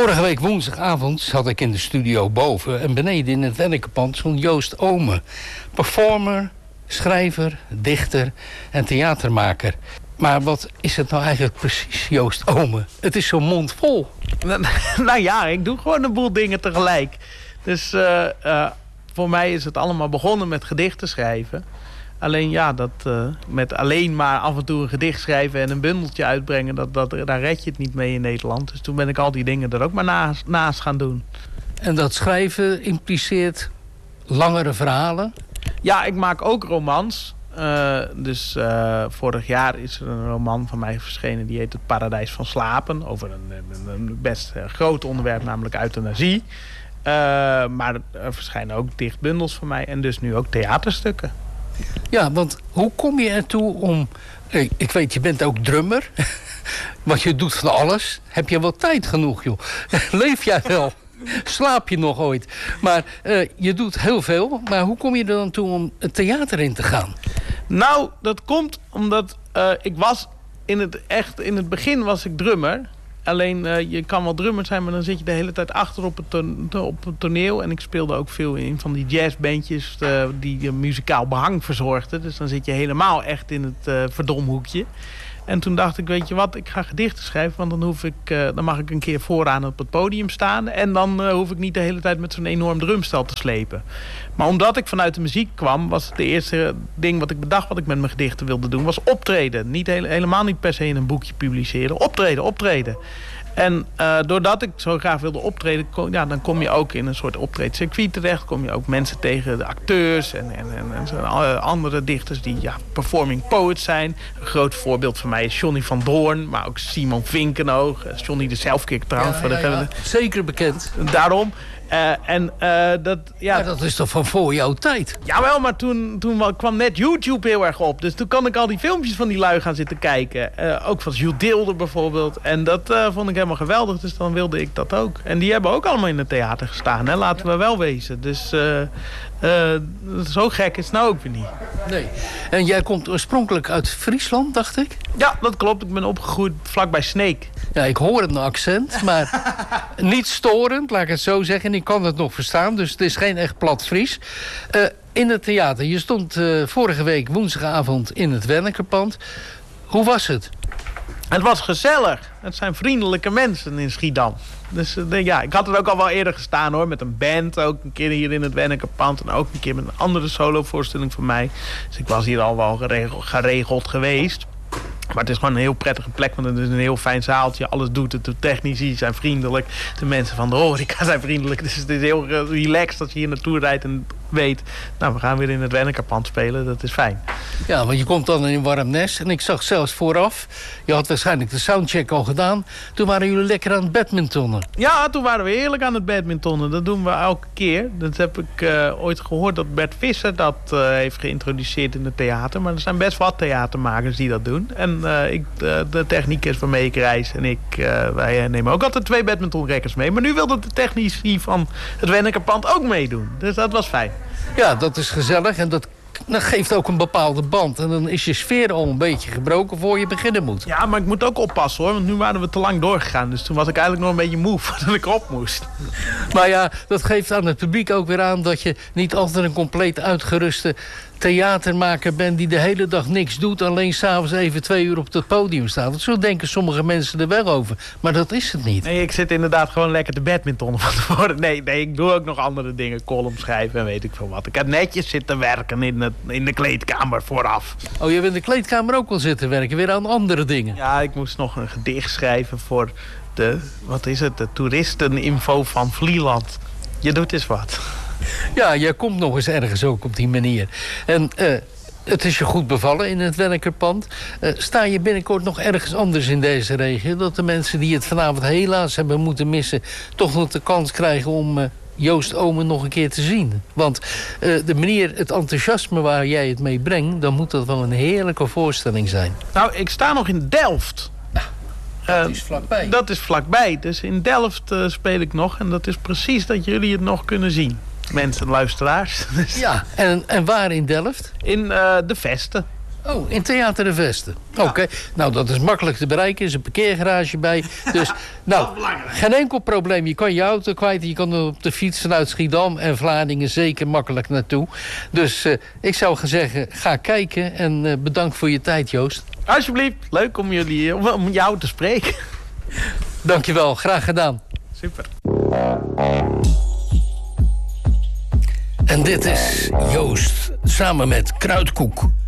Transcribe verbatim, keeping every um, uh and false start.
Vorige week woensdagavond zat ik in de studio boven en beneden in het Wennekenpand stond Joost Omen. Performer, schrijver, dichter en theatermaker. Maar wat is het nou eigenlijk precies, Joost Omen? Het is zo'n mond vol. Nou ja, ik doe gewoon een boel dingen tegelijk. Dus uh, uh, voor mij is het allemaal begonnen met gedichten schrijven. Alleen ja, dat, uh, met alleen maar af en toe een gedicht schrijven en een bundeltje uitbrengen, dat, dat, daar red je het niet mee in Nederland. Dus toen ben ik al die dingen er ook maar naast, naast gaan doen. En dat schrijven impliceert langere verhalen? Ja, ik maak ook romans. Uh, dus uh, vorig jaar is er een roman van mij verschenen, die heet Het Paradijs van Slapen. Over een, een, een best uh, groot onderwerp, namelijk euthanasie. Uh, maar er verschijnen ook dichtbundels van mij en dus nu ook theaterstukken. Ja, want hoe kom je ertoe om... Ik, ik weet, je bent ook drummer. Want je doet van alles. Heb je wel tijd genoeg, joh? Leef jij wel? Slaap je nog ooit? Maar uh, je doet heel veel. Maar hoe kom je er dan toe om het theater in te gaan? Nou, dat komt omdat uh, ik was in het echt... In het begin was ik drummer. Alleen, uh, je kan wel drummer zijn, maar dan zit je de hele tijd achter op het, to- op het toneel. En ik speelde ook veel in van die jazzbandjes uh, die uh, muzikaal behang verzorgden. Dus dan zit je helemaal echt in het uh, verdomhoekje. En toen dacht ik, weet je wat, ik ga gedichten schrijven. Want dan, hoef ik, uh, dan mag ik een keer vooraan op het podium staan. En dan uh, hoef ik niet de hele tijd met zo'n enorm drumstel te slepen. Maar omdat ik vanuit de muziek kwam, was het de eerste ding wat ik bedacht wat ik met mijn gedichten wilde doen, was optreden. Niet hele, helemaal niet per se in een boekje publiceren. Optreden, optreden. En uh, doordat ik zo graag wilde optreden, kom, ja, dan kom je ook in een soort optreedcircuit terecht. Kom je ook mensen tegen, de acteurs en, en, en, en zo, andere dichters die ja, performing poets zijn. Een groot voorbeeld van mij is Johnny van Doorn, maar ook Simon Vinkenoog. Johnny de Selfkick trouwens. Ja, ja, ja. De... Zeker bekend. Daarom. Uh, en uh, dat, ja, maar dat is toch van voor jouw tijd? Jawel, maar toen, toen kwam net YouTube heel erg op. Dus toen kon ik al die filmpjes van die lui gaan zitten kijken. Uh, ook van Jules Deelder bijvoorbeeld. En dat uh, vond ik helemaal geweldig. Dus dan wilde ik dat ook. En die hebben ook allemaal in het theater gestaan. Hè? Laten we wel wezen. Dus uh, uh, zo gek is het nou ook weer niet. Nee. En jij komt oorspronkelijk uit Friesland, dacht ik? Ja, dat klopt. Ik ben opgegroeid vlakbij Sneek. Ja, ik hoor het accent, maar niet storend, laat ik het zo zeggen. Ik kan het nog verstaan, dus het is geen echt plat Fries. Uh, in het theater, je stond uh, vorige week woensdagavond in het Wennekenpand. Hoe was het? Het was gezellig. Het zijn vriendelijke mensen in Schiedam. Dus uh, ja, ik had er ook al wel eerder gestaan hoor. Met een band ook een keer hier in het Wennekenpand. En ook een keer met een andere solovoorstelling van mij. Dus ik was hier al wel geregeld, geregeld geweest. Maar het is gewoon een heel prettige plek, want het is een heel fijn zaaltje. Alles doet het, de technici zijn vriendelijk. De mensen van de horeca zijn vriendelijk. Dus het is heel relaxed als je hier naartoe rijdt en weet, nou, we gaan weer in het Wennekenpand spelen. Dat is fijn. Ja, want je komt dan in een warm nest. En ik zag zelfs vooraf, je had waarschijnlijk de soundcheck al gedaan. Toen waren jullie lekker aan het badmintonnen. Ja, toen waren we heerlijk aan het badmintonnen. Dat doen we elke keer. Dat heb ik uh, ooit gehoord dat Bert Visser dat uh, heeft geïntroduceerd in het theater. Maar er zijn best wat theatermakers die dat doen. En uh, ik, uh, de technicus waarmee ik reis en ik, uh, wij nemen ook altijd twee badmintonrekkers mee. Maar nu wilde de technici van het Wennekenpand ook meedoen. Dus dat was fijn. Ja, dat is gezellig en dat, dat geeft ook een bepaalde band. En dan is je sfeer al een beetje gebroken voor je beginnen moet. Ja, maar ik moet ook oppassen hoor, want nu waren we te lang doorgegaan. Dus toen was ik eigenlijk nog een beetje moe voordat ik op moest. Maar ja, dat geeft aan het publiek ook weer aan dat je niet altijd een compleet uitgeruste theatermaker bent die de hele dag niks doet, alleen s'avonds even twee uur op het podium staat. Want zo denken sommige mensen er wel over. Maar dat is het niet. Nee, ik zit inderdaad gewoon lekker te badmintonnen van tevoren. Nee, nee, ik doe ook nog andere dingen. Column schrijven en weet ik veel wat. Ik heb netjes zitten werken in, het, in de kleedkamer vooraf. Oh, je hebt in de kleedkamer ook wel zitten werken, weer aan andere dingen. Ja, ik moest nog een gedicht schrijven voor de, wat is het, de toeristeninfo van Vlieland. Je doet eens wat. Ja, jij komt nog eens ergens ook op die manier. En uh, het is je goed bevallen in het Wennekenpand. Uh, sta je binnenkort nog ergens anders in deze regio? Dat de mensen die het vanavond helaas hebben moeten missen toch nog de kans krijgen om uh, Joost Omen nog een keer te zien? Want uh, de manier, het enthousiasme waar jij het mee brengt, dan moet dat wel een heerlijke voorstelling zijn. Nou, ik sta nog in Delft. Dat is vlakbij. Uh, dat is vlakbij. Dus in Delft uh, speel ik nog. En dat is precies dat jullie het nog kunnen zien. Mensen, luisteraars. Ja, en, en waar in Delft? In uh, de Vesten. Oh, in Theater de Vesten. Ja. Oké, okay. Nou dat is makkelijk te bereiken. Er is een parkeergarage bij. Dus, nou, geen enkel probleem. Je kan je auto kwijt. Je kan er op de fiets vanuit Schiedam en Vlaardingen zeker makkelijk naartoe. Dus uh, ik zou zeggen, ga kijken. En uh, bedankt voor je tijd, Joost. Alsjeblieft. Leuk om, jullie, om jou te spreken. Dankjewel, graag gedaan. Super. En dit is Joost samen met Kruidkoek.